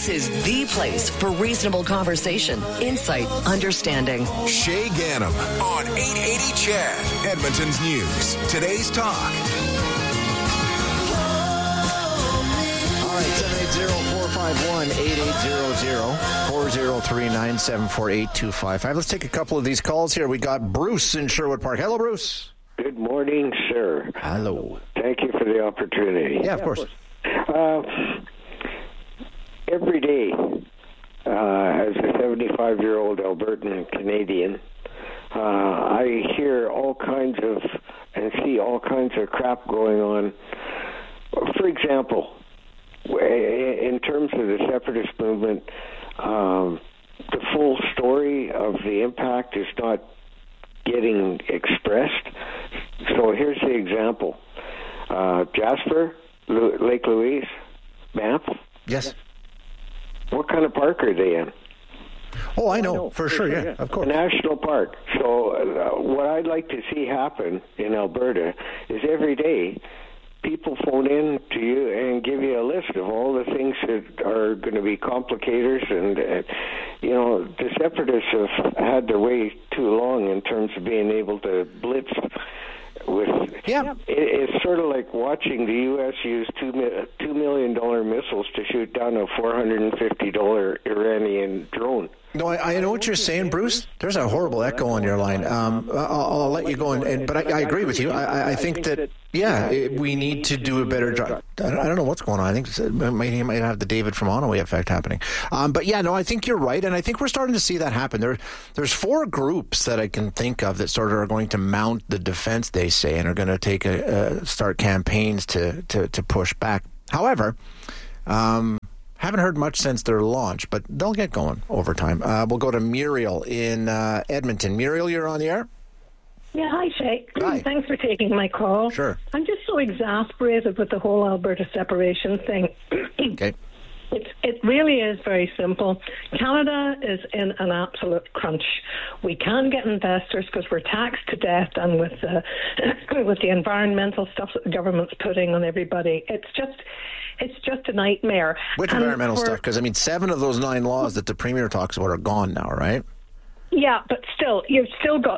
This is the place for reasonable conversation, insight, understanding. Shay Gannam on 880 CHED, Edmonton's News. Today's Talk. All right, 780-451-8800, 403-974-8255. Let's take a couple of these calls here. We got Bruce in Sherwood Park. Hello, Bruce. Good morning, sir. Hello. Thank you for the opportunity. Yeah, of course. Every day, as a 75-year-old Albertan Canadian, I hear all kinds of and see all kinds of crap going on. For example, in terms of the separatist movement, the full story of the impact is not getting expressed. So here's the example. Jasper, Lake Louise, Banff. Yes. What kind of park are they in? Oh, I know, for sure, yeah, of course. A national park. So what I'd like to see happen in Alberta is every day people phone in to you and give you a list of all the things that are going to be complicators. And, the separatists have had their way too long in terms of being able to blitz with. Yeah. It's sort of like watching the U.S. use $2 million missiles to shoot down a $450 Iranian drone. No, I know what you're saying, Bruce. There's a horrible echo on your line. I'll let you go, but I agree with you. I think that, we need to do a better job. I don't know what's going on. I think he might have the David from Onaway effect happening. I think you're right, and I think we're starting to see that happen. There's four groups that I can think of that sort of are going to mount the defense, they say, and are going to start campaigns to push back. However, haven't heard much since their launch, but they'll get going over time. We'll go to Muriel in Edmonton. Muriel, you're on the air? Yeah, hi, Shay. Hi. Thanks for taking my call. Sure. I'm just so exasperated with the whole Alberta separation thing. Okay. It really is very simple. Canada is in an absolute crunch. We can't get investors because we're taxed to death, and with the environmental stuff that the government's putting on everybody, it's just a nightmare. Which environmental stuff? Because 7 of those 9 laws that the Premier talks about are gone now, right? Yeah, but still, you've still got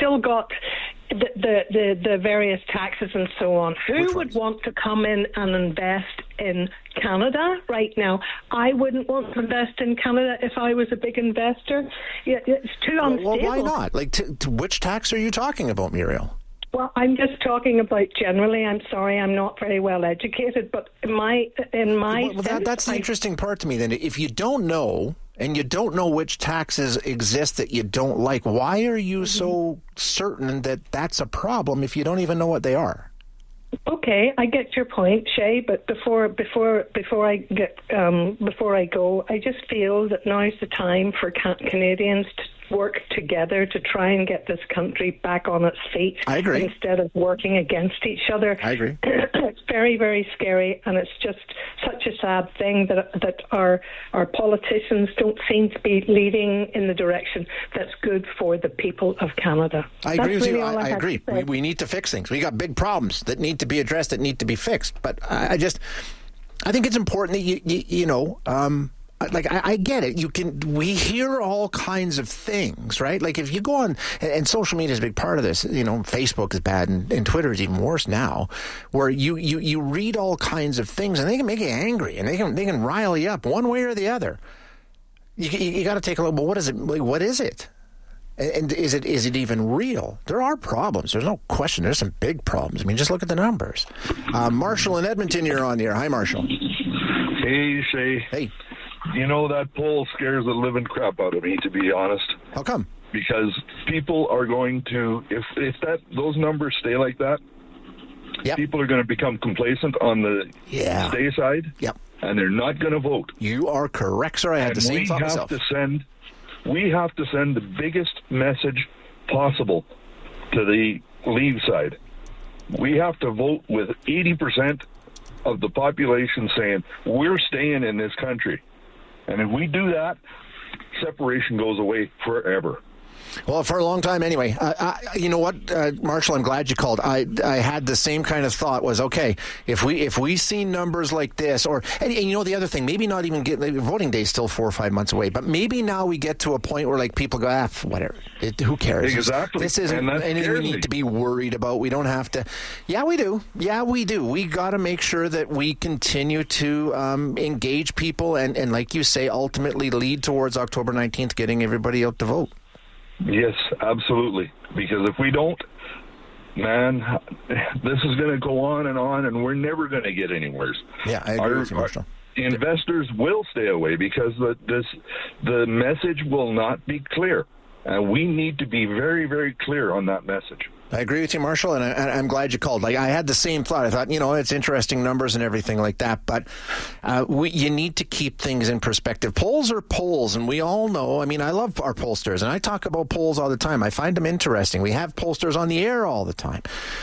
the various taxes and so on. Who would want to come in and invest in Canada right now? I wouldn't want to invest in Canada if I was a big investor. It's too unstable. Well, why not? Which tax are you talking about, Muriel? Well, I'm just talking about generally. I'm sorry, I'm not very well educated, but that's the interesting part to me. Then, if you don't know, and you don't know which taxes exist that you don't like, why are you so certain that that's a problem if you don't even know what they are? Okay, I get your point, Shay. But before I go, I just feel that now's the time for Canadians to work together to try and get this country back on its feet. I agree. Instead of working against each other. I agree. It's very, very scary, and it's just such a sad thing that our politicians don't seem to be leading in the direction that's good for the people of Canada. I agree with you. I agree. We need to fix things. We got big problems that need to be addressed, that need to be fixed. But I think it's important that I get it. We hear all kinds of things, right? Like if you go on, and social media is a big part of this. Facebook is bad, and Twitter is even worse now, where you read all kinds of things, and they can make you angry, and they can rile you up one way or the other. You got to take a look. Well, what is it? What is it? And is it even real? There are problems. There's no question. There's some big problems. Just look at the numbers. Marshall in Edmonton, you're on the air. Hi, Marshall. Hey, Shay. Hey. That poll scares the living crap out of me, to be honest. How come? Because people are going to, if those numbers stay like that, people are going to become complacent on the stay side, and they're not going to vote. You are correct, sir. I had the same thought myself. We have to send the biggest message possible to the Leave side. We have to vote with 80% of the population saying, we're staying in this country. And if we do that, separation goes away forever. Well, for a long time anyway. You know what, Marshall, I'm glad you called. I had the same kind of thought was, okay, if we see numbers like this, and you know the other thing, maybe not even voting day is still 4 or 5 months away, but maybe now we get to a point where like people go, whatever, who cares? Exactly. This isn't anything we need to be worried about. We don't have to. Yeah, we do. We got to make sure that we continue to engage people and like you say, ultimately lead towards October 19th, getting everybody out to vote. Yes, absolutely. Because if we don't, man, this is going to go on, and we're never going to get anywhere. Yeah, I agree with you, Marshall. Investors will stay away because the message will not be clear. And we need to be very, very clear on that message. I agree with you, Marshall, and I'm glad you called. Like I had the same thought. I thought, it's interesting numbers and everything like that, but you need to keep things in perspective. Polls are polls, and we all know. I mean, I love our pollsters, and I talk about polls all the time. I find them interesting. We have pollsters on the air all the time.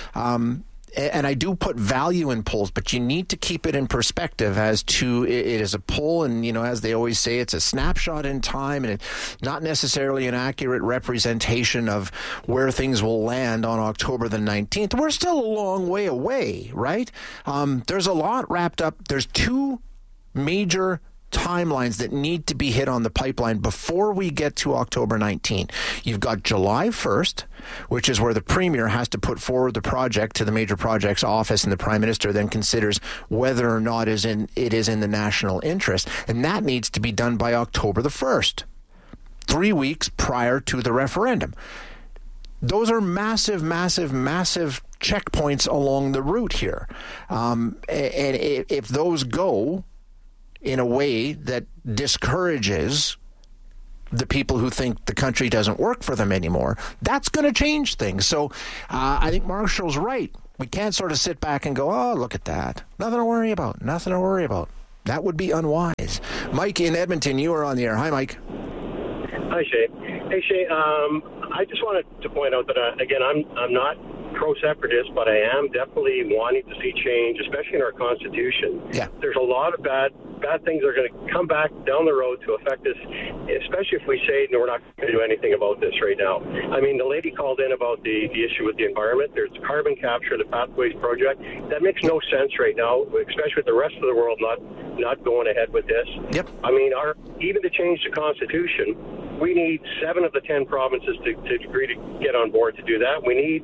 And I do put value in polls, but you need to keep it in perspective as to it is a poll, and, as they always say, it's a snapshot in time, and it's not necessarily an accurate representation of where things will land on October the 19th. We're still a long way away, right? There's a lot wrapped up. There's two major timelines that need to be hit on the pipeline before we get to October 19. You've got July 1st, which is where the Premier has to put forward the project to the Major Projects Office, and the Prime Minister then considers whether or not it is in the national interest. And that needs to be done by October the 1st, 3 weeks prior to the referendum. Those are massive, massive, massive checkpoints along the route here. And if those go in a way that discourages the people who think the country doesn't work for them anymore, that's going to change things. So I think Marshall's right. We can't sort of sit back and go, oh, look at that. Nothing to worry about. That would be unwise. Mike in Edmonton, you are on the air. Hi, Mike. Hi, Shay. Hey, Shay, I just wanted to point out that, again, I'm not pro-separatist, but I am definitely wanting to see change, especially in our Constitution. Yeah. There's a lot of bad things that are going to come back down the road to affect us, especially if we say, no, we're not going to do anything about this right now. I mean, the lady called in about the issue with the environment. There's carbon capture, the Pathways Project. That makes no sense right now, especially with the rest of the world not going ahead with this. Yep. I mean, even to change the Constitution, we need 7 of the 10 provinces to agree to get on board to do that. We need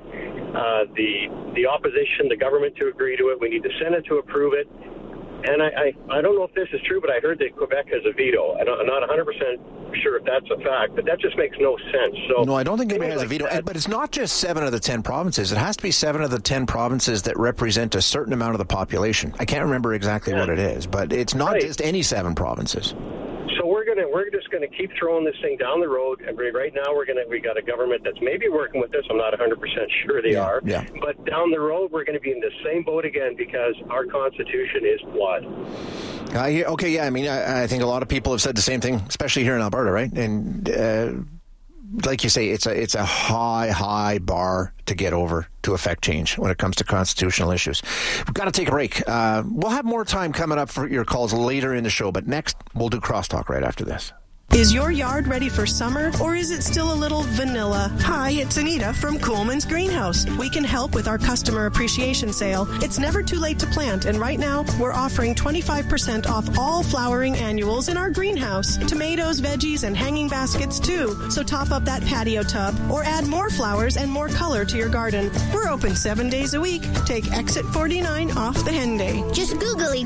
the opposition, the government to agree to it. We need the Senate to approve it. And I don't know if this is true, but I heard that Quebec has a veto. I'm not 100% sure if that's a fact, but that just makes no sense. So no, I don't think anybody has a veto. But it's not just 7 of the 10 provinces. It has to be 7 of the 10 provinces that represent a certain amount of the population. I can't remember exactly what it is, but it's not just any 7 provinces. So we're just gonna keep throwing this thing down the road, and right now we got a government that's maybe working with this. I'm not 100% sure they are. Yeah. But down the road, we're going to be in the same boat again because our Constitution is flawed. Okay, yeah. I mean, I think a lot of people have said the same thing, especially here in Alberta, right? And like you say, it's a high bar to get over to affect change when it comes to constitutional issues. We've got to take a break. We'll have more time coming up for your calls later in the show, but next we'll do Crosstalk right after this. Is your yard ready for summer, or is it still a little vanilla? Hi, it's Anita from Coleman's Greenhouse. We can help with our customer appreciation sale. It's never too late to plant, and right now we're offering 25% off all flowering annuals in our greenhouse. Tomatoes, veggies, and hanging baskets too. So top up that patio tub or add more flowers and more color to your garden. We're open 7 days a week. Take Exit 49 off the Henday. Just Google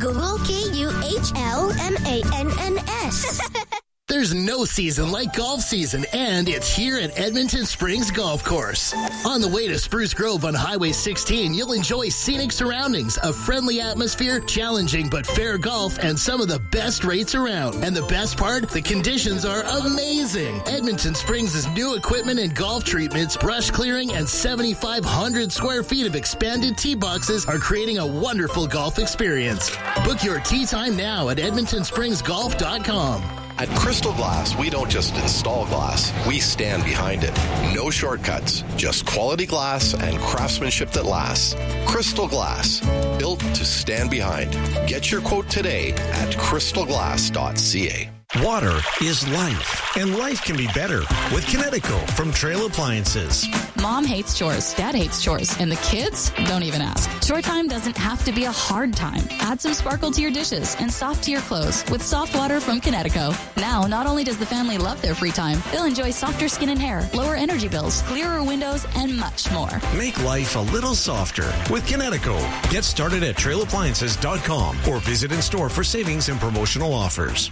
KUHLMANNS. There's no season like golf season, and it's here at Edmonton Springs Golf Course. On the way to Spruce Grove on Highway 16, you'll enjoy scenic surroundings, a friendly atmosphere, challenging but fair golf, and some of the best rates around. And the best part, the conditions are amazing. Edmonton Springs' new equipment and golf treatments, brush clearing, and 7,500 square feet of expanded tee boxes are creating a wonderful golf experience. Book your tee time now at EdmontonSpringsGolf.com. At Crystal Glass, we don't just install glass, we stand behind it. No shortcuts, just quality glass and craftsmanship that lasts. Crystal Glass, built to stand behind. Get your quote today at crystalglass.ca. Water is life, and life can be better with Kinetico from Trail Appliances. Mom hates chores, Dad hates chores, and the kids don't even ask. Chore time doesn't have to be a hard time. Add some sparkle to your dishes and soft to your clothes with soft water from Kinetico. Now, not only does the family love their free time, they'll enjoy softer skin and hair, lower energy bills, clearer windows, and much more. Make life a little softer with Kinetico. Get started at trailappliances.com or visit in store for savings and promotional offers.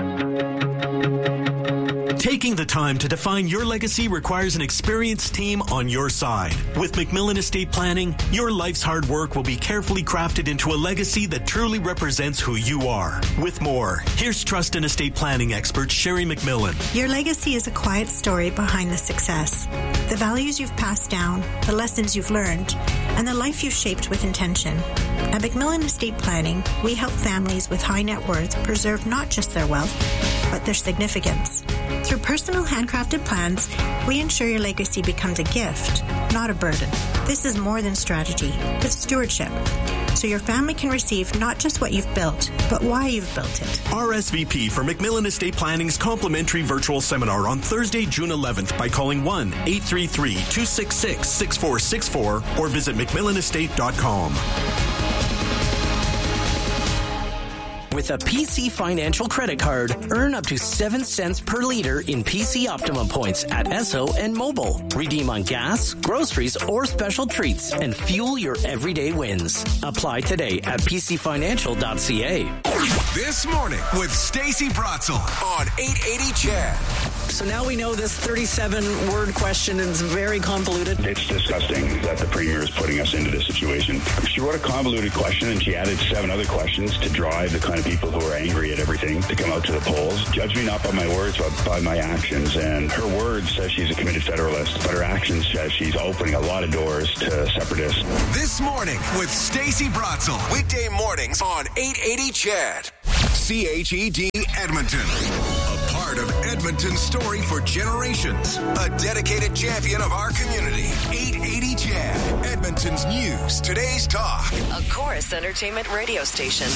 Taking the time to define your legacy requires an experienced team on your side. With McMillan Estate Planning, your life's hard work will be carefully crafted into a legacy that truly represents who you are. With more, here's trust and estate planning expert Sherry McMillan. Your legacy is a quiet story behind the success. The values you've passed down, the lessons you've learned, and the life you've shaped with intention. At McMillan Estate Planning, we help families with high net worth preserve not just their wealth, but their significance. Through personal handcrafted plans, we ensure your legacy becomes a gift, not a burden. This is more than strategy, it's stewardship. So your family can receive not just what you've built, but why you've built it. RSVP for McMillan Estate Planning's complimentary virtual seminar on Thursday, June 11th by calling 1-833-266-6464 or visit McMillanestate.com. With a PC Financial credit card, earn up to 7 cents per liter in PC Optimum points at Esso and Mobile. Redeem on gas, groceries, or special treats and fuel your everyday wins. Apply today at pcfinancial.ca. This morning with Stacey Bratzel on 880 CHED. So now we know this 37-word question is very convoluted. It's disgusting that the Premier is putting us into this situation. She wrote a convoluted question and she added 7 other questions to drive the kind of people who are angry at everything to come out to the polls. Judge me not by my words, but by my actions. And her words says she's a committed Federalist, but her actions says she's opening a lot of doors to separatists. This morning with Stacey Bratzel. Weekday mornings on 880 CHED. CHED Edmonton. A part of Edmonton's story for generations. A dedicated champion of our community. 880 CHED. Edmonton's news. Today's talk. A Chorus Entertainment radio station.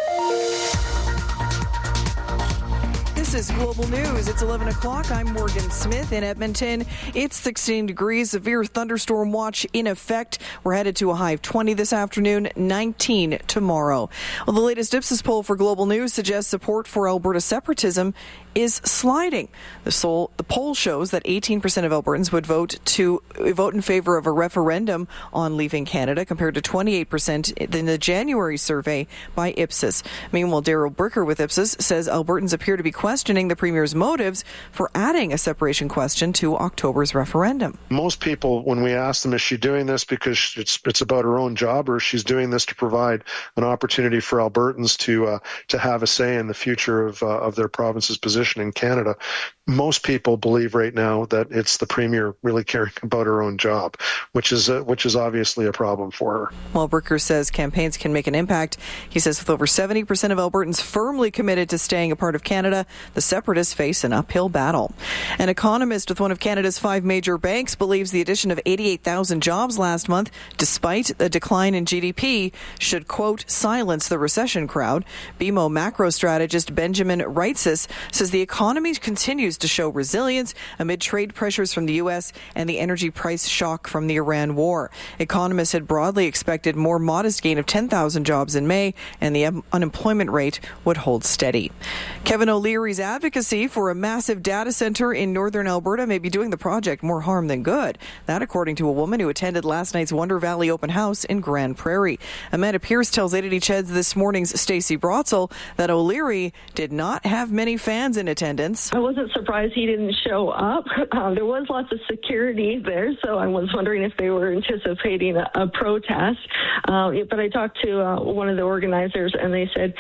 This is Global News. It's 11 o'clock. I'm Morgan Smith in Edmonton. It's 16 degrees. Severe thunderstorm watch in effect. We're headed to a high of 20 this afternoon, 19 tomorrow. Well, the latest Ipsos poll for Global News suggests support for Alberta separatism is sliding. The poll shows that 18% of Albertans would vote in favor of a referendum on leaving Canada, compared to 28% in the January survey by Ipsos. Meanwhile, Daryl Bricker with Ipsos says Albertans appear to be questioning the Premier's motives for adding a separation question to October's referendum. Most people, when we ask them, is she doing this because it's about her own job, or she's doing this to provide an opportunity for Albertans to have a say in the future of their province's position in Canada, most people believe right now that it's the Premier really caring about her own job, which is obviously a problem for her. While Bricker says campaigns can make an impact, he says with over 70% of Albertans firmly committed to staying a part of Canada, the separatists face an uphill battle. An economist with one of Canada's 5 major banks believes the addition of 88,000 jobs last month, despite a decline in GDP, should, quote, silence the recession crowd. BMO macro strategist Benjamin Reitzis says the economy continues to show resilience amid trade pressures from the U.S. and the energy price shock from the Iran war. Economists had broadly expected more modest gain of 10,000 jobs in May, and the unemployment rate would hold steady. Kevin O'Leary's advocacy for a massive data centre in northern Alberta may be doing the project more harm than good. That according to a woman who attended last night's Wonder Valley open house in Grand Prairie. Amanda Pierce tells 880 CHED's This Morning's Stacey Bratzel that O'Leary did not have many fans in attendance. I wasn't surprised he didn't show up. There was lots of security there, so I was wondering if they were anticipating a protest. But I talked to one of the organizers, and they said,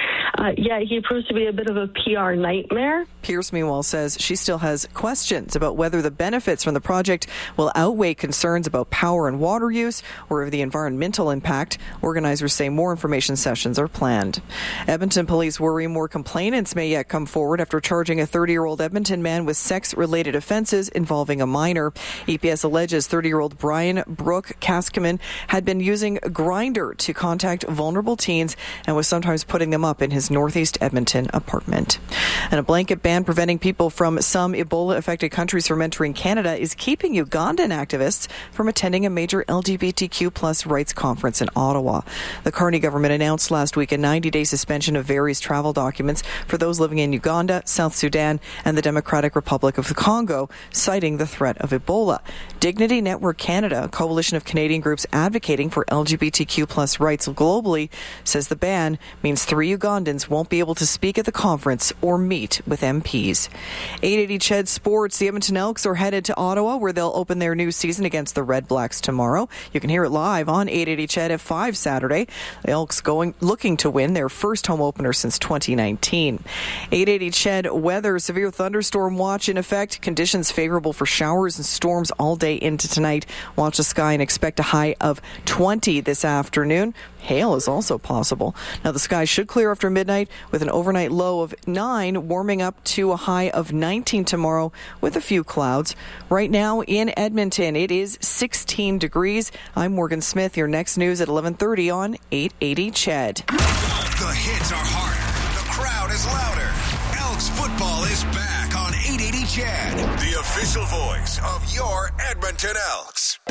he proves to be a bit of a PR nightmare. Pierce, meanwhile, says she still has questions about whether the benefits from the project will outweigh concerns about power and water use or of the environmental impact. Organizers say more information sessions are planned. Edmonton police worry more complainants may yet come forward after charging a 30-year-old Edmonton man with sex-related offences involving a minor. EPS alleges 30-year-old Brian Brooke Kaskaman had been using Grindr to contact vulnerable teens and was sometimes putting them up in his northeast Edmonton apartment. And a blanket blanket ban preventing people from some Ebola-affected countries from entering Canada is keeping Ugandan activists from attending a major LGBTQ plus rights conference in Ottawa. The Carney government announced last week a 90-day suspension of various travel documents for those living in Uganda, South Sudan, and the Democratic Republic of the Congo, citing the threat of Ebola. Dignity Network Canada, a coalition of Canadian groups advocating for LGBTQ plus rights globally, says the ban means 3 Ugandans won't be able to speak at the conference or meet with MPs. 880 CHED Sports. The Edmonton Elks are headed to Ottawa, where they'll open their new season against the Red Blacks tomorrow. You can hear it live on 880 CHED at 5 Saturday. The Elks looking to win their first home opener since 2019. 880 CHED weather. Severe thunderstorm watch in effect. Conditions favorable for showers and storms all day into tonight. Watch the sky and expect a high of 20 this afternoon. Hail is also possible. Now, the sky should clear after midnight with an overnight low of 9, warming up to a high of 19 tomorrow with a few clouds. Right now in Edmonton, it is 16 degrees. I'm Morgan Smith. Your next news at 11:30 on 880 CHED. The hits are harder. The crowd is louder. Elks football is back on 880 CHED, the official voice of your Edmonton Elks.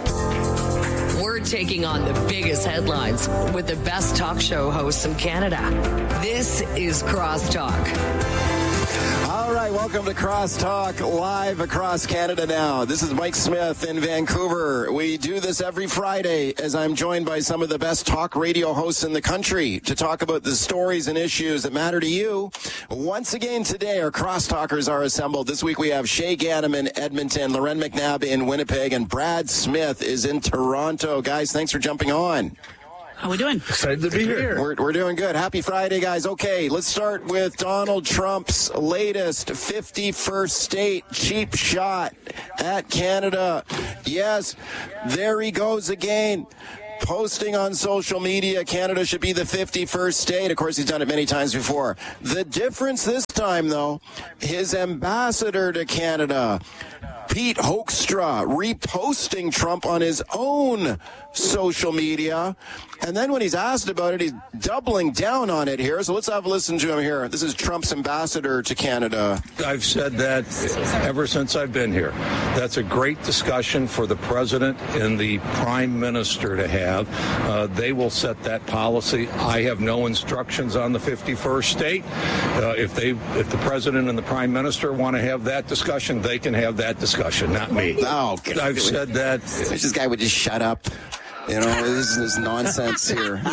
We're taking on the biggest headlines with the best talk show hosts in Canada. This is Crosstalk. All right, welcome to Crosstalk, live across Canada now. This is Mike Smith in Vancouver. We do this every Friday as I'm joined by some of the best talk radio hosts in the country to talk about the stories and issues that matter to you. Once again today, our Crosstalkers are assembled. This week we have Shay Ganem in Edmonton, Loren McNabb in Winnipeg, and Brad Smith is in Toronto. Guys, thanks for jumping on. How we doing? Excited to be here. We're doing good. Happy Friday, guys. Okay, let's start with Donald Trump's latest 51st state cheap shot at Canada. Yes, there he goes again. Posting on social media, Canada should be the 51st state. Of course, he's done it many times before. The difference this time, though, his ambassador to Canada, Pete Hoekstra, reposting Trump on his own social media. And then when he's asked about it, he's doubling down on it here. So let's have a listen to him here. This is Trump's ambassador to Canada. I've said that ever since I've been here. That's a great discussion for the president and the prime minister to have. They will set that policy. I have no instructions on the 51st state. If the president and the prime minister want to have that discussion, they can have that discussion, not me. Oh, I've said that. This guy would just shut up. You know, this is nonsense here.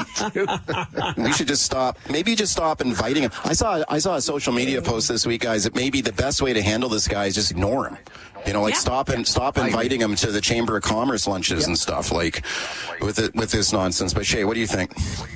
We should just stop. Maybe just stop inviting him. I saw a social media post this week, guys, that maybe the best way to handle this guy is just ignore him. You know, like stop inviting him to the Chamber of Commerce lunches and stuff, like with this nonsense. But Shay, what do you think?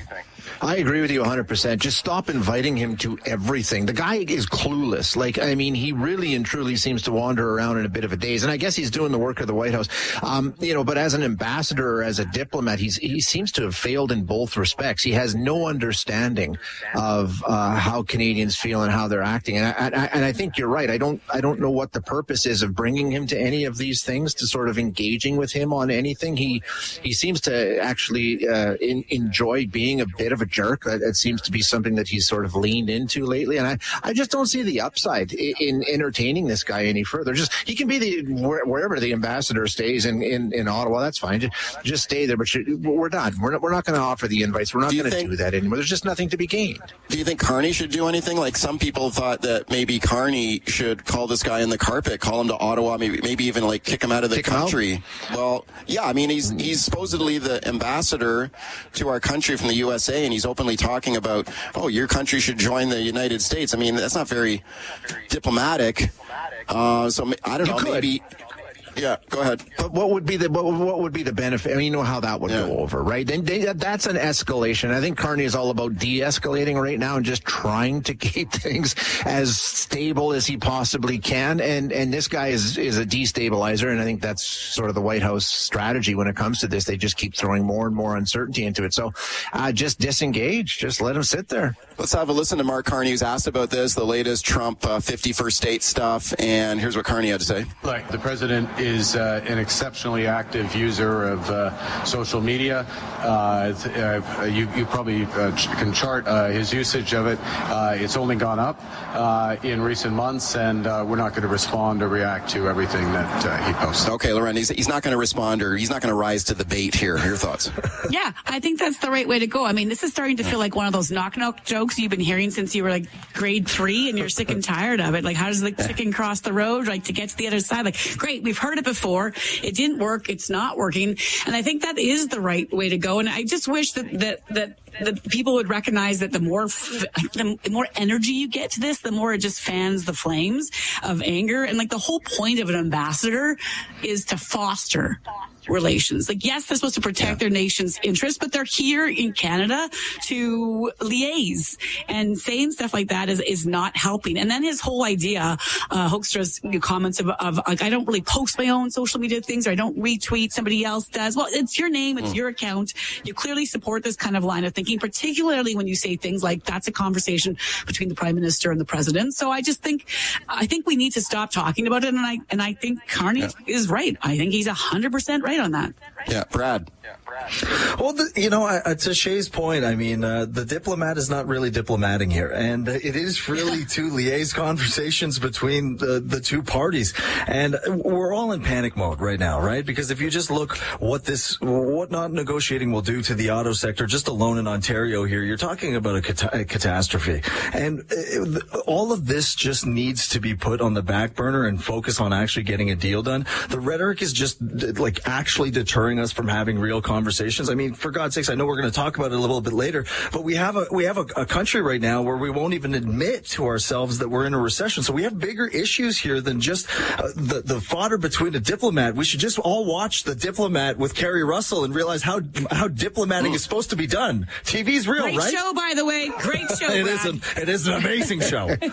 I agree with you 100%. Just stop inviting him to everything. The guy is clueless. Like, I mean, he really and truly seems to wander around in a bit of a daze. And I guess he's doing the work of the White House. But as an ambassador or as a diplomat, he seems to have failed in both respects. He has no understanding of how Canadians feel and how they're acting. And I think you're right. I don't know what the purpose is of bringing him to any of these things, to sort of engaging with him on anything. He seems to actually enjoy being a bit of a jerk. It seems to be something that he's sort of leaned into lately, and I just don't see the upside in entertaining this guy any further. He can be wherever the ambassador stays in Ottawa. That's fine. Just stay there. But we're done. We're not going to offer the invites. We're not going to do that anymore. There's just nothing to be gained. Do you think Carney should do anything? Like some people thought that maybe Carney should call this guy in the carpet, call him to Ottawa, maybe even like kick him out of the country. Well, yeah, I mean he's supposedly the ambassador to our country from the USA, and he's openly talking about, your country should join the United States. I mean, that's not very diplomatic. So I don't know. Maybe. Yeah, go ahead. But what would be the benefit? I mean, you know how that would go over, right? Then that's an escalation. I think Carney is all about de-escalating right now and just trying to keep things as stable as he possibly can. And this guy is a destabilizer, and I think that's sort of the White House strategy when it comes to this. They just keep throwing more and more uncertainty into it. So just disengage. Just let him sit there. Let's have a listen to Mark Carney, who's asked about this, the latest Trump 51st state stuff, and here's what Carney had to say. Look, the president is an exceptionally active user of social media. You probably can chart his usage of it. It's only gone up in recent months, and we're not going to respond or react to everything that he posts. Okay, Lauren, he's not going to respond, or he's not going to rise to the bait here. Your thoughts? Yeah, I think that's the right way to go. I mean, this is starting to feel like one of those knock-knock jokes you've been hearing since you were like grade 3, and you're sick and tired of it. Like, how does the chicken cross the road, like, to get to the other side? Like, great, we've heard it before. It didn't work. It's not working. And I think that is the right way to go. And I just wish that people would recognize that the more energy you get to this, the more it just fans the flames of anger. And like, the whole point of an ambassador is to foster relations. Like, yes, they're supposed to protect their nation's interests, but they're here in Canada to liaise, and saying stuff like that is not helping. And then his whole idea, Hoekstra's comments of like, I don't really post my own social media things, or I don't retweet, somebody else does. Well, it's your name, it's your account. You clearly support this kind of line of thinking, particularly when you say things like that's a conversation between the Prime Minister and the President. So I think we need to stop talking about it. And I think Carney is right. I think he's 100% right on that. Yeah, Brad. Well, to Shay's point, I mean, the diplomat is not really diplomating here, and it is really to liaise conversations between the two parties. And we're all in panic mode right now, right? Because if you just look what not negotiating will do to the auto sector, just alone in Ontario here, you're talking about a catastrophe. And all of this just needs to be put on the back burner and focus on actually getting a deal done. The rhetoric is just like actually deterring us from having real conversations. I mean, for God's sakes, I know we're going to talk about it a little bit later, but we have a country right now where we won't even admit to ourselves that we're in a recession. So we have bigger issues here than just the fodder between a diplomat. We should just all watch The Diplomat with Kerry Russell and realize how diplomatic is supposed to be done. TV's real, right? Great show, by the way. Great show, It is an amazing show. Okay,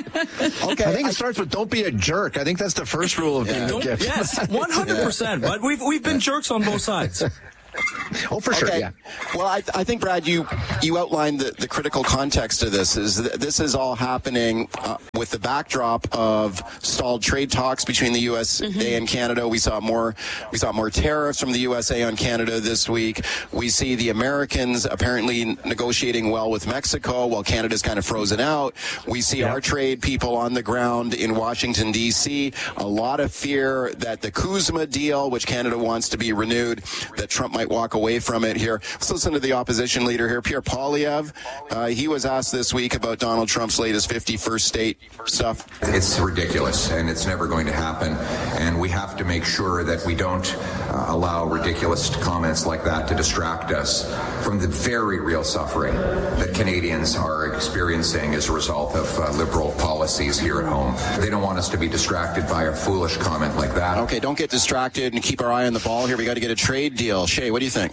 I think it starts with don't be a jerk. I think that's the first rule of being a gift. Yes, 100%. But we've been jerks on both sides. Oh, for sure, yeah. Well, I think, Brad, you outlined the critical context of this. This is all happening with the backdrop of stalled trade talks between the USA and Canada. We saw more tariffs from the USA on Canada this week. We see the Americans apparently negotiating well with Mexico while Canada's kind of frozen out. We see our trade people on the ground in Washington, D.C. A lot of fear that the CUSMA deal, which Canada wants to be renewed, that Trump might walk away from it here. Let's listen to the opposition leader here, Pierre Poilievre. He was asked this week about Donald Trump's latest 51st state stuff. It's ridiculous, and it's never going to happen. And we have to make sure that we don't allow ridiculous comments like that to distract us from the very real suffering that Canadians are experiencing as a result of liberal policies here at home. They don't want us to be distracted by a foolish comment like that. Okay, don't get distracted and keep our eye on the ball here. We got to get a trade deal. Shay, what do you think?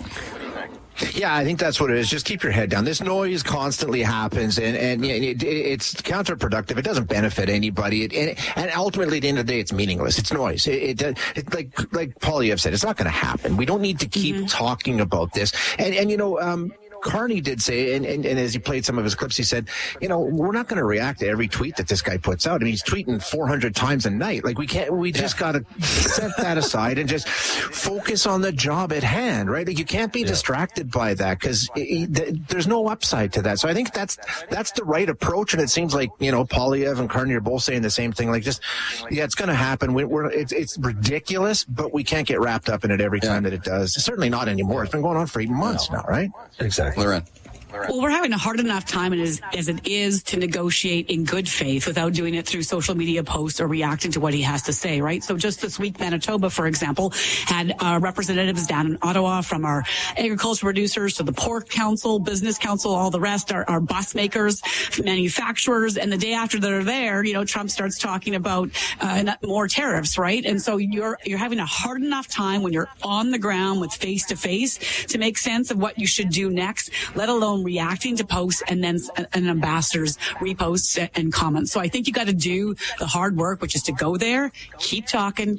Yeah, I think that's what it is. Just keep your head down. This noise constantly happens, and it's counterproductive. It doesn't benefit anybody, and ultimately, at the end of the day, it's meaningless. It's noise. It like Poilievre said, it's not going to happen. We don't need to keep talking about this. And Carney did say, and as he played some of his clips, he said, we're not going to react to every tweet that this guy puts out. I mean, he's tweeting 400 times a night. Like, we just got to set that aside and just focus on the job at hand, right? Like, you can't be distracted by that because there's no upside to that. So I think that's the right approach. And it seems like, Poilievre and Carney are both saying the same thing. Like, it's going to happen. It's ridiculous, but we can't get wrapped up in it every time that it does. Certainly not anymore. It's been going on for 8 months now, right? Exactly. Lauren. Well, we're having a hard enough time as it is to negotiate in good faith without doing it through social media posts or reacting to what he has to say, right? So just this week, Manitoba, for example, had representatives down in Ottawa from our agriculture producers to the Pork Council, Business Council, all the rest, our bus makers, manufacturers. And the day after they're there, Trump starts talking about more tariffs, right? And so you're having a hard enough time when you're on the ground with face to face to make sense of what you should do next, let alone from reacting to posts and then an ambassador's reposts and comments. So I think you got to do the hard work, which is to go there, keep talking,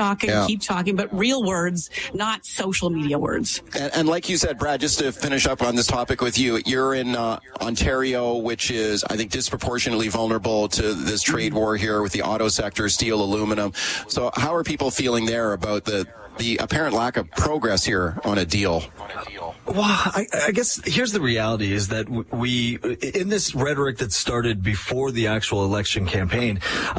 but real words, not social media words. And like you said, Brad, just to finish up on this topic with you, you're in Ontario, which is, I think, disproportionately vulnerable to this trade war here with the auto sector, steel, aluminum. So how are people feeling there about the apparent lack of progress here on a deal? Well, I guess here's the reality is that we, in this rhetoric that started before the actual election campaign,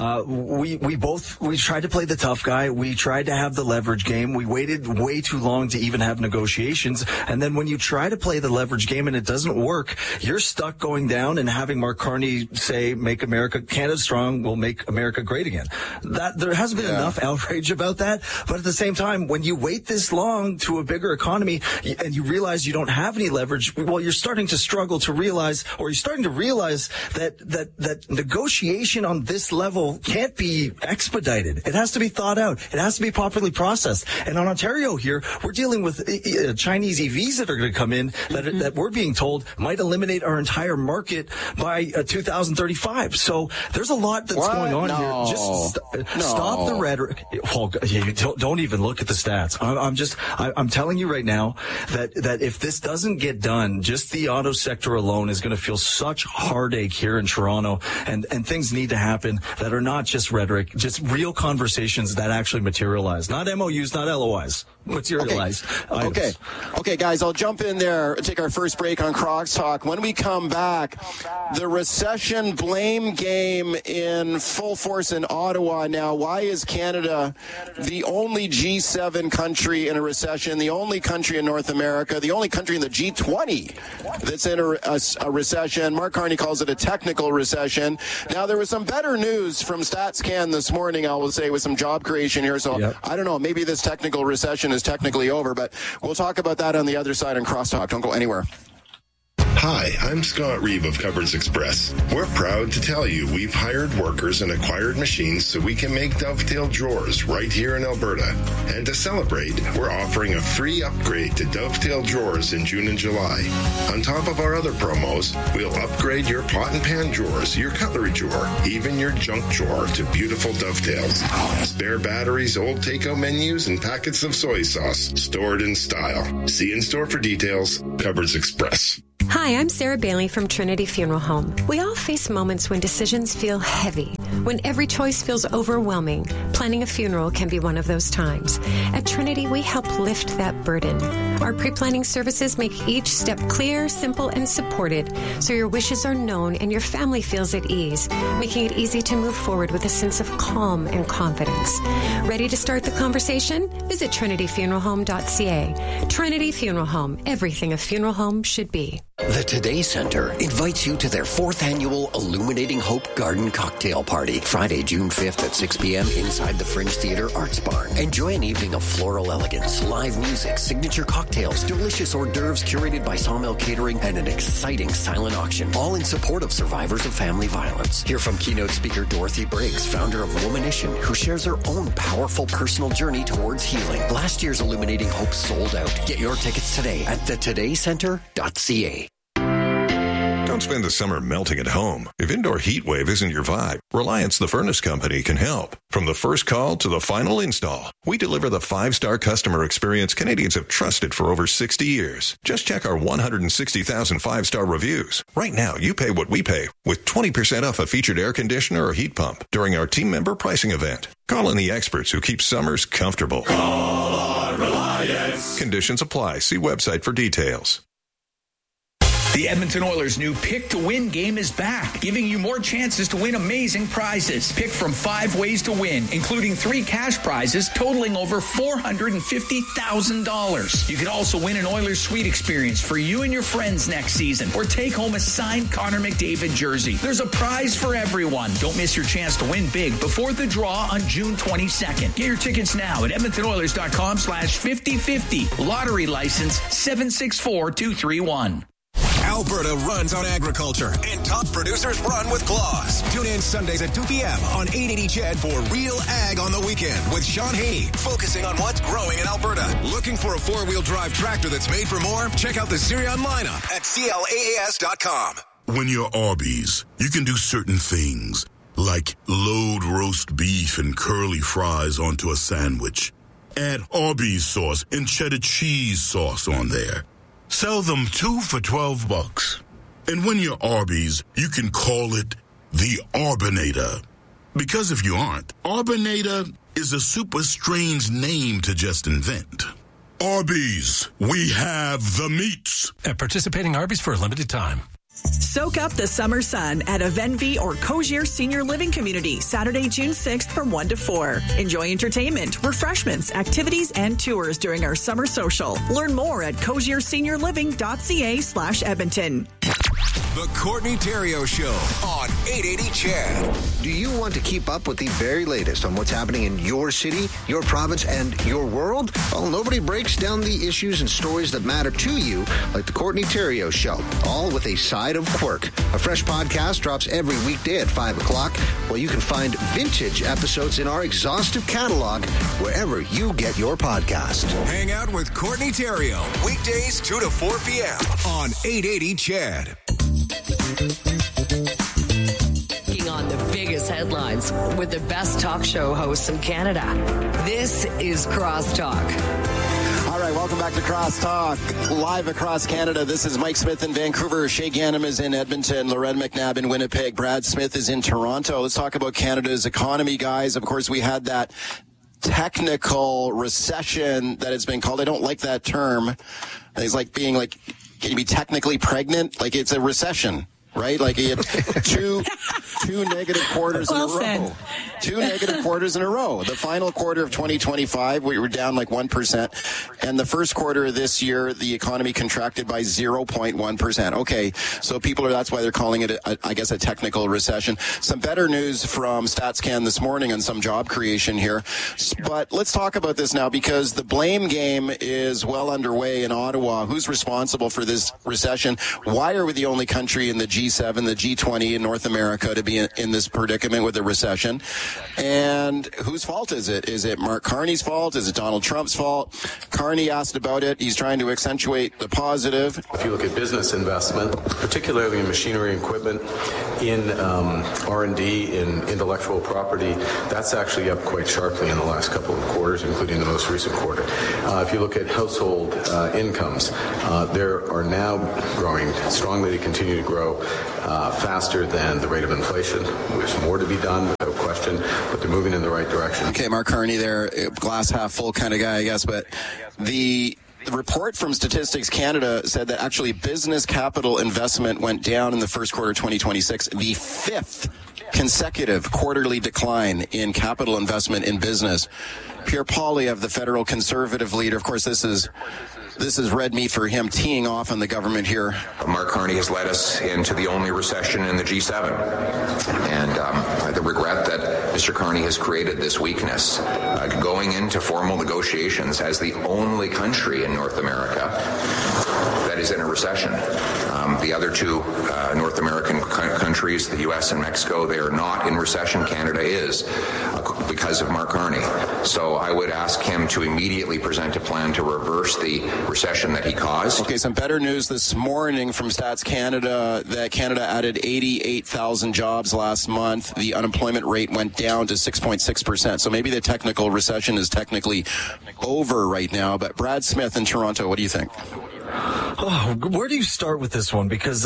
we tried to play the tough guy. We tried to have the leverage game. We waited way too long to even have negotiations. And then when you try to play the leverage game and it doesn't work, you're stuck going down and having Mark Carney say, make America, Canada strong, will make America great again. That there hasn't been enough outrage about that. But at the same time, when you wait this long to a bigger economy and you realize you don't have any leverage, well, you're starting to struggle to realize, or you're starting to realize that negotiation on this level can't be expedited. It has to be thought out. It has to be properly processed. And on Ontario here, we're dealing with Chinese EVs that are going to come in that we're being told might eliminate our entire market by 2035. So there's a lot that's going on here. Just stop the rhetoric. Oh, don't even look at the stats. I'm telling you right now that if this doesn't get done, just the auto sector alone is going to feel such heartache here in Toronto, and things need to happen that are not just rhetoric, just real conversations that actually materialize. Not MOUs, not LOIs. Materialize. Okay, guys, I'll jump in there, take our first break on Crocs Talk. When we come back, the recession blame game in full force in Ottawa now. Why is Canada the only G7 country in a recession, the only country in North America, the only country in the G20 that's in a recession? Mark Carney calls it a technical recession. Now, there was some better news from StatsCan this morning, I will say, with some job creation here. So I don't know, maybe this technical recession is technically over, but we'll talk about that on the other side on Crosstalk. Don't go anywhere. Hi, I'm Scott Reeve of Cupboards Express. We're proud to tell you we've hired workers and acquired machines so we can make Dovetail drawers right here in Alberta. And to celebrate, we're offering a free upgrade to Dovetail drawers in June and July. On top of our other promos, we'll upgrade your pot and pan drawers, your cutlery drawer, even your junk drawer to beautiful Dovetails. Spare batteries, old takeout menus, and packets of soy sauce stored in style. See you in store for details. Cupboards Express. Hi, I'm Sarah Bailey from Trinity Funeral Home. We all face moments when decisions feel heavy, when every choice feels overwhelming. Planning a funeral can be one of those times. At Trinity, we help lift that burden. Our pre-planning services make each step clear, simple, and supported, so your wishes are known and your family feels at ease, making it easy to move forward with a sense of calm and confidence. Ready to start the conversation? Visit trinityfuneralhome.ca. Trinity Funeral Home, everything a funeral home should be. The Today Center invites you to their 4th annual Illuminating Hope Garden Cocktail Party, Friday, June 5th at 6 p.m. inside the Fringe Theater Arts Barn. Enjoy an evening of floral elegance, live music, signature cocktails, delicious hors d'oeuvres curated by Sawmill Catering, and an exciting silent auction, all in support of survivors of family violence. Hear from keynote speaker Dorothy Briggs, founder of Womanition, who shares her own powerful personal journey towards healing. Last year's Illuminating Hope sold out. Get your tickets today at thetodaycenter.ca. Don't spend the summer melting at home. If indoor heat wave isn't your vibe, Reliance the Furnace Company can help. From the first call to the final install, we deliver the 5-star customer experience Canadians have trusted for over 60 years. Just check our 160,000 5-star reviews. Right now, you pay what we pay with 20% off a featured air conditioner or heat pump during our team member pricing event. Call in the experts who keep summers comfortable. Call on Reliance. Conditions apply. See website for details. The Edmonton Oilers' new Pick to Win game is back, giving you more chances to win amazing prizes. Pick from 5 ways to win, including 3 cash prizes totaling over $450,000. You could also win an Oilers suite experience for you and your friends next season, or take home a signed Connor McDavid jersey. There's a prize for everyone. Don't miss your chance to win big before the draw on June 22nd. Get your tickets now at EdmontonOilers.com/5050. Lottery license 764231. Alberta runs on agriculture, and top producers run with claws. Tune in Sundays at 2 p.m. on 880 CHED for Real Ag on the Weekend with Sean Haney, focusing on what's growing in Alberta. Looking for a four-wheel drive tractor that's made for more? Check out the Sirion lineup at CLAAS.com. When you're Arby's, you can do certain things, like load roast beef and curly fries onto a sandwich. Add Arby's sauce and cheddar cheese sauce on there. Sell them 2 for $12. And when you're Arby's, you can call it the Arbinator. Because if you aren't, Arbinator is a super strange name to just invent. Arby's, we have the meats. At participating Arby's for a limited time. Soak up the summer sun at a Venvy or Cozier Senior Living Community, Saturday, June 6th from 1 to 4. Enjoy entertainment, refreshments, activities, and tours during our summer social. Learn more at cozierSeniorLiving.ca/Edmonton. The Courtney Theriault Show on 880 CHED. Do you want to keep up with the very latest on what's happening in your city, your province, and your world? Well, nobody breaks down the issues and stories that matter to you like the Courtney Theriault Show, all with a side of quirk. A fresh podcast drops every weekday at 5 o'clock, where you can find vintage episodes in our exhaustive catalog wherever you get your podcast. Hang out with Courtney Theriault, weekdays 2 to 4 p.m. on 880 CHED. Taking on the biggest headlines with the best talk show hosts in Canada. This is Crosstalk. All right, welcome back to Crosstalk, live across Canada. This is Mike Smith in Vancouver. Shay Ganem is in Edmonton. Loren McNabb in Winnipeg. Brad Smith is in Toronto. Let's talk about Canada's economy, guys. Of course, we had that technical recession that has been called. I don't like that term. It's like being like, can you be technically pregnant? Like it's a recession, right? Like you have two negative quarters in a row. 2 negative quarters in a row. The final quarter of 2025, we were down like 1%. And the first quarter of this year, the economy contracted by 0.1%. Okay, so that's why they're calling it, I guess, a technical recession. Some better news from StatsCan this morning on some job creation here. But let's talk about this now, because the blame game is well underway in Ottawa. Who's responsible for this recession? Why are we the only country in the G7, the G20 in North America to be in this predicament with a recession? And whose fault is it? Is it Mark Carney's fault? Is it Donald Trump's fault? Carney asked about it. He's trying to accentuate the positive. If you look at business investment, particularly in machinery and equipment, in R&D, in intellectual property, that's actually up quite sharply in the last couple of quarters, including the most recent quarter. If you look at household incomes, they are now growing strongly. They continue to grow faster than the rate of inflation. There's more to be done, without question, but they're moving in the right direction. Okay, Mark Carney there, glass half full kind of guy, I guess, but the report from Statistics Canada said that actually business capital investment went down in the first quarter of 2026, the 5th consecutive quarterly decline in capital investment in business. Pierre Poilievre, the federal conservative leader, of course, this is red meat for him, teeing off on the government here. Mark Carney has led us into the only recession in the G7. And the regret that Mr. Carney has created this weakness going into formal negotiations as the only country in North America that is in a recession. The other two North American countries, the U.S. and Mexico, they are not in recession. Canada is because of Mark Carney. So I would ask him to immediately present a plan to reverse the recession that he caused. Okay, some better news this morning from Stats Canada that Canada added 88,000 jobs last month. The unemployment rate went down to 6.6%. So maybe the technical recession is technically over right now. But Brad Smith in Toronto, what do you think? Oh, where do you start with this one? Because,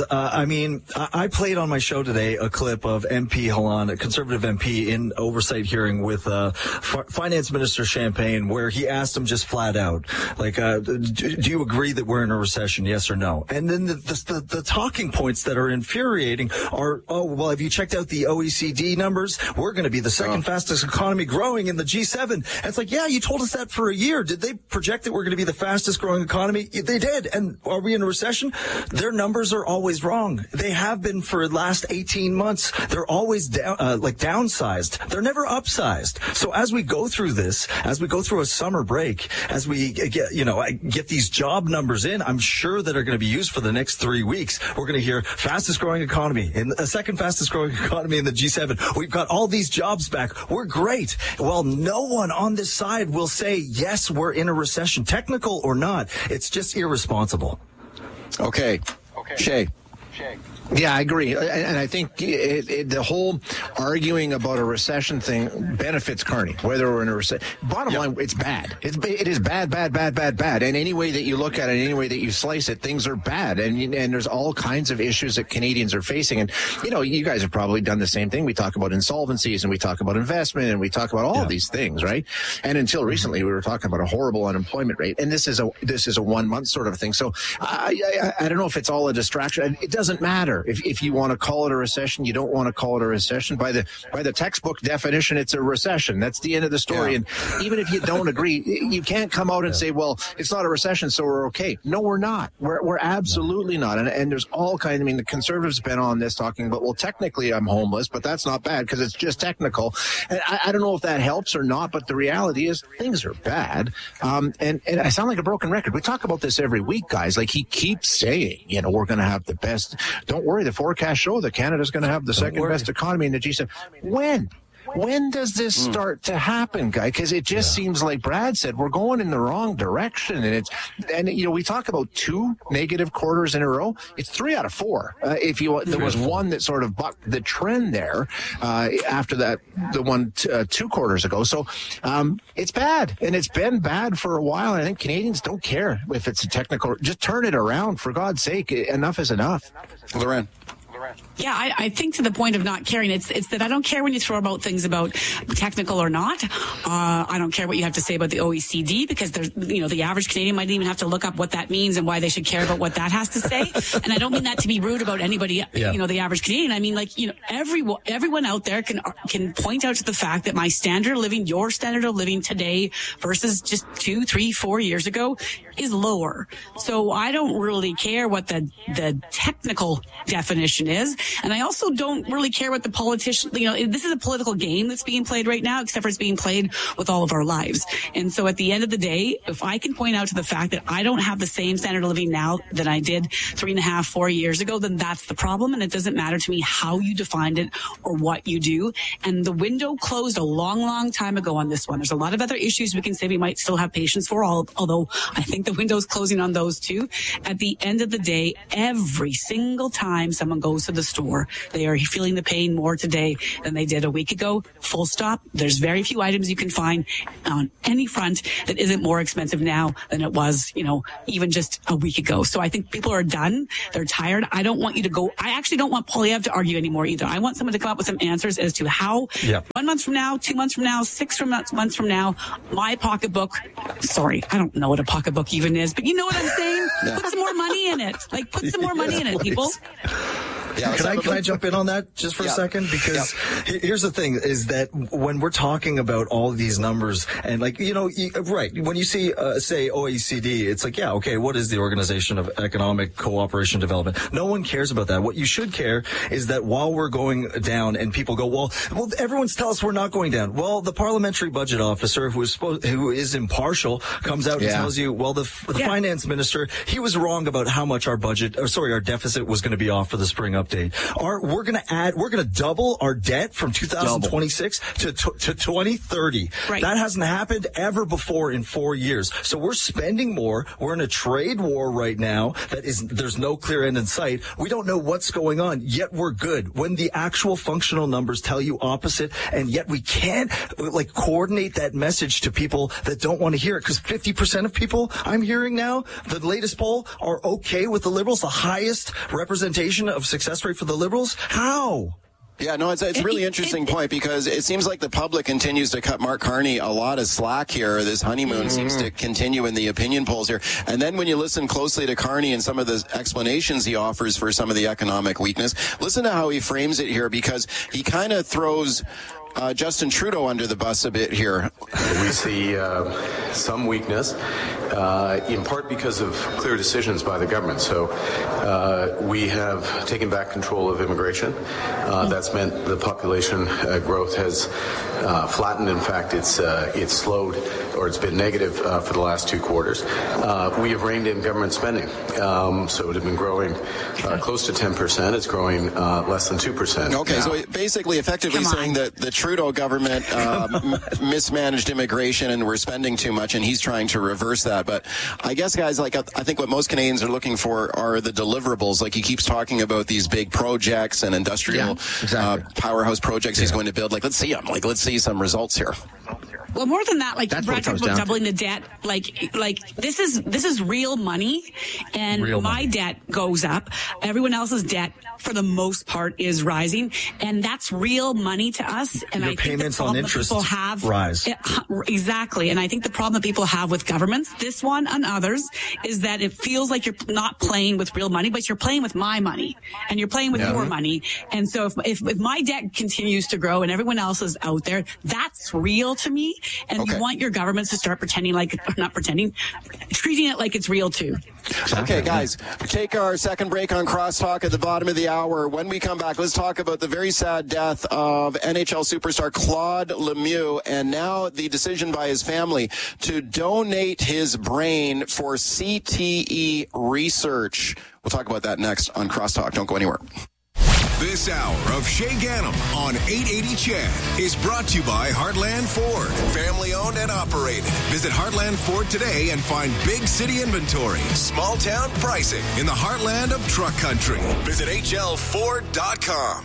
I played on my show today a clip of MP Halan, a conservative MP, in oversight hearing with Finance Minister Champagne, where he asked him just flat out, like, do you agree that we're in a recession, yes or no? And then the talking points that are infuriating are, have you checked out the OECD numbers? We're going to be the second fastest economy growing in the G7. And it's like, yeah, you told us that for a year. Did they project that we're going to be the fastest growing economy? They did. And are we in a recession? Their numbers are always wrong. They have been for the last 18 months. They're always downsized. They're never upsized. So as we go through this, as we go through a summer break, as we get these job numbers in, I'm sure that are going to be used for the next 3 weeks. We're going to hear fastest growing economy, in the second fastest growing economy in the G7. We've got all these jobs back. We're great. Well, no one on this side will say, yes, we're in a recession, technical or not. It's just irresponsible. Okay. Shay. Yeah, I agree. And I think the whole arguing about a recession thing benefits Carney, whether we're in a recession. Bottom line, it's bad. It is bad. And any way that you look at it, any way that you slice it, things are bad. And there's all kinds of issues that Canadians are facing. And, you guys have probably done the same thing. We talk about insolvencies and we talk about investment and we talk about all of these things, right? And until recently, we were talking about a horrible unemployment rate. And this is a 1 month sort of thing. So I don't know if it's all a distraction. It doesn't matter. If you want to call it a recession, you don't want to call it a recession. By the textbook definition, it's a recession. That's the end of the story. Yeah. And even if you don't agree, you can't come out and say, well, it's not a recession, so we're okay. No, we're not. We're absolutely not. And there's all kinds. I mean, the Conservatives have been on this talking about, well, technically I'm homeless, but that's not bad because it's just technical. And I don't know if that helps or not, but the reality is things are bad. And I sound like a broken record. We talk about this every week, guys. Like he keeps saying, we're going to have the best. Don't worry, the forecasts show that Canada's going to have the second best economy in the G7. When does this start to happen, guy? Because it just seems like Brad said, we're going in the wrong direction. And we talk about 2 negative quarters in a row. It's 3 out of 4. There was one that sort of bucked the trend there after that, the one 2 quarters ago. So it's bad, and it's been bad for a while. I think Canadians don't care if it's a technical. Just turn it around, for God's sake. Enough is enough. Loren. Yeah, I think to the point of not caring, it's that I don't care when you throw about things about technical or not. I don't care what you have to say about the OECD because there's, the average Canadian might even have to look up what that means and why they should care about what that has to say. And I don't mean that to be rude about anybody, the average Canadian. I mean, everyone out there can point out to the fact that my standard of living, your standard of living today versus just 2, 3, 4 years ago is lower. So I don't really care what the technical definition is. And I also don't really care what the politician, this is a political game that's being played right now, except for it's being played with all of our lives. And so at the end of the day, if I can point out to the fact that I don't have the same standard of living now that I did 3.5, 4 years ago, then that's the problem. And it doesn't matter to me how you defined it or what you do. And the window closed a long, long time ago on this one. There's a lot of other issues we can say we might still have patience for, although I think the window's closing on those too. At the end of the day, every single time someone goes to the store, they are feeling the pain more today than they did a week ago. Full stop. There's very few items you can find on any front that isn't more expensive now than it was, even just a week ago. So I think people are done. They're tired. I don't want you to go. I actually don't want Poilievre to argue anymore either. I want someone to come up with some answers as to how 1 month from now, 2 months from now, 6 months from now, my pocketbook. Sorry, I don't know what a pocketbook even is, but you know what I'm saying? Put some more money in it. Put some more money in it, people. Yeah, can I jump in on that just for a second? Because here's the thing is that when we're talking about all these numbers and right, when you see, say OECD, it's like, what is the Organization of Economic Cooperation Development? No one cares about that. What you should care is that while we're going down and people go, well, everyone's telling us we're not going down. Well, the parliamentary budget officer who is impartial comes out and tells you, well, the finance minister, he was wrong about how much our deficit was going to be off for the spring update. We're going to double our debt from 2026 to 2030. Right. That hasn't happened ever before in 4 years. So we're spending more. We're in a trade war right now there's no clear end in sight. We don't know what's going on, yet we're good. When the actual functional numbers tell you opposite, and yet we can't coordinate that message to people that don't want to hear it, because 50% of people I'm hearing now, the latest poll, are okay with the Liberals, the highest representation of success rate for the Liberals. How? Yeah, no, it's a really interesting point, because it seems like the public continues to cut Mark Carney a lot of slack here. This honeymoon seems to continue in the opinion polls here. And then when you listen closely to Carney and some of the explanations he offers for some of the economic weakness, listen to how he frames it here, because he kind of throws Justin Trudeau under the bus a bit here. We see some weakness in part because of clear decisions by the government. So we have taken back control of immigration. That's meant the population growth has flattened. In fact, it's slowed, or it's been negative for the last 2 quarters. We have reined in government spending. So it had been growing close to 10%. It's growing less than 2%. Okay, now. So basically effectively saying that the Trudeau government mismanaged immigration and we're spending too much, and he's trying to reverse that. But I guess, guys, like I think what most Canadians are looking for are the deliverables. Like he keeps talking about these big projects and industrial powerhouse projects he's going to build. Like, let's see them. Like, let's see some results here. Well, more than that, like Brad talked about doubling the debt, like this is real money, and my debt goes up. Everyone else's debt, for the most part, is rising, and that's real money to us. And your I think payments the problem on interest that people have rise. Exactly, and I think the problem that people have with governments, this one and others, is that it feels like you're not playing with real money, but you're playing with my money, and you're playing with your money. And so if my debt continues to grow and everyone else is out there, that's real to me. And you want your governments to start treating it like it's real too. Okay, guys, take our second break on Crosstalk at the bottom of the hour. When we come back, let's talk about the very sad death of NHL superstar Claude Lemieux, and now the decision by his family to donate his brain for CTE research. We'll talk about that next on Crosstalk. Don't go anywhere. This hour of Shay Gannam on 880 CHED is brought to you by Heartland Ford. Family owned and operated. Visit Heartland Ford today and find big city inventory, small town pricing in the heartland of truck country. Visit hlford.com.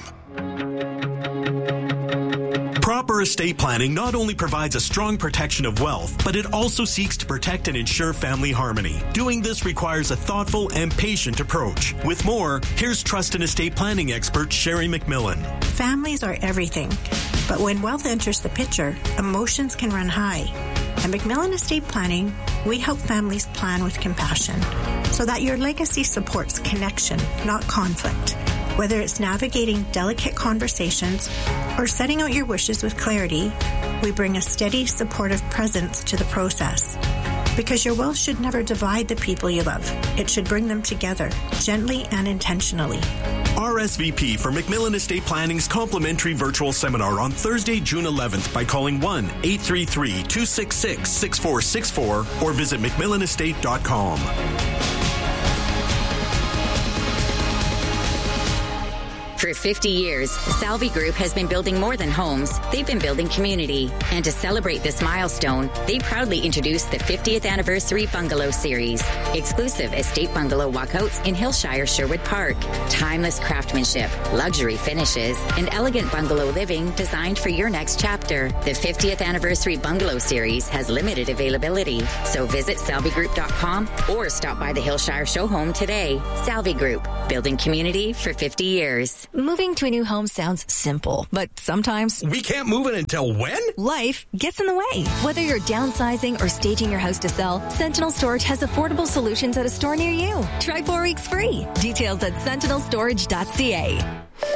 Proper estate planning not only provides a strong protection of wealth, but it also seeks to protect and ensure family harmony. Doing this requires a thoughtful and patient approach. With more, here's trust and estate planning expert Sherry McMillan. Families are everything, but when wealth enters the picture, emotions can run high. At McMillan Estate Planning, we help families plan with compassion so that your legacy supports connection, not conflict. Whether it's navigating delicate conversations or setting out your wishes with clarity, we bring a steady, supportive presence to the process. Because your will should never divide the people you love. It should bring them together, gently and intentionally. RSVP for McMillan Estate Planning's complimentary virtual seminar on Thursday, June 11th by calling 1-833-266-6464 or visit McMillanestate.com. For 50 years, Salvi Group has been building more than homes. They've been building community. And to celebrate this milestone, they proudly introduced the 50th Anniversary Bungalow Series. Exclusive estate bungalow walkouts in Hillshire Sherwood Park. Timeless craftsmanship, luxury finishes, and elegant bungalow living designed for your next chapter. The 50th Anniversary Bungalow Series has limited availability. So visit salvigroup.com or stop by the Hillshire Show Home today. Salvi Group, building community for 50 years. Moving to a new home sounds simple, but sometimes we can't move it until when? Life gets in the way. Whether you're downsizing or staging your house to sell, Sentinel Storage has affordable solutions at a store near you. Try 4 weeks free. Details at sentinelstorage.ca.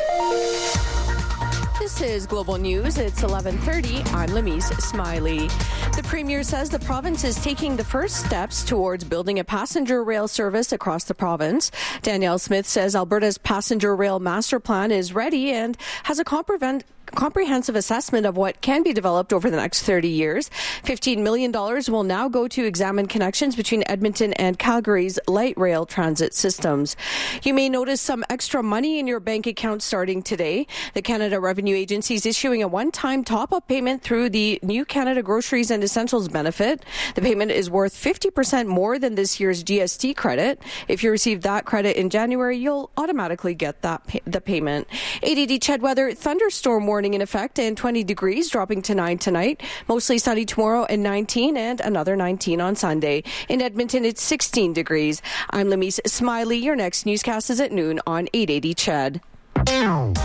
This is Global News. It's 11:30. I'm Lamise Smiley. The Premier says the province is taking the first steps towards building a passenger rail service across the province. Danielle Smith says Alberta's passenger rail master plan is ready and has a comprehensive assessment of what can be developed over the next 30 years. $15 million will now go to examine connections between Edmonton and Calgary's light rail transit systems. You may notice some extra money in your bank account starting today. The Canada Revenue Agency is issuing a one-time top-up payment through the New Canada Groceries and Essentials benefit. The payment is worth 50% more than this year's GST credit. If you receive that credit in January, you'll automatically get the payment. 880 CHED weather, thunderstorm warning in effect and 20 degrees, dropping to 9 tonight. Mostly sunny tomorrow and 19 and another 19 on Sunday. In Edmonton, it's 16 degrees. I'm Lamise Smiley. Your next newscast is at noon on 880 CHED.